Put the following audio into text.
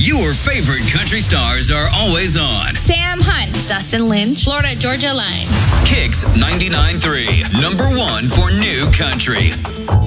Your favorite country stars are always on. Sam Hunt, Dustin Lynch, Florida Georgia Line. Kicks 99.3, number one for new country.